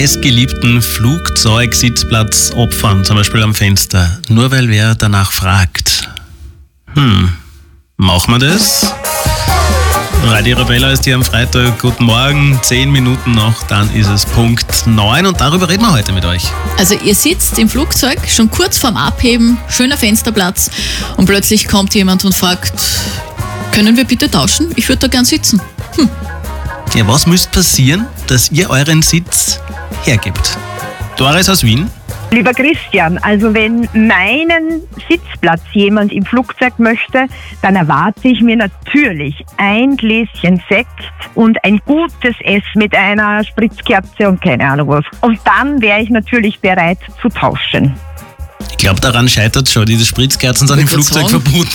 heißgeliebten Flugzeugsitzplatz opfern, zum Beispiel am Fenster, nur weil wer danach fragt. Machen wir das? Radio Arabella ist hier am Freitag. Guten Morgen, 10 Minuten noch, dann ist es Punkt 9 und darüber reden wir heute mit euch. Also ihr sitzt im Flugzeug, schon kurz vorm Abheben, schöner Fensterplatz und plötzlich kommt jemand und fragt, können wir bitte tauschen? Ich würde da gern sitzen. Ja, was müsste passieren, dass ihr euren Sitz hergebt? Doris aus Wien. Lieber Christian, also wenn meinen Sitzplatz jemand im Flugzeug möchte, dann erwarte ich mir natürlich ein Gläschen Sekt und ein gutes Essen mit einer Spritzkerze und keine Ahnung was. Und dann wäre ich natürlich bereit zu tauschen. Ich glaube, daran scheitert es schon. Diese Spritzkerzen sind im Flugzeug verboten.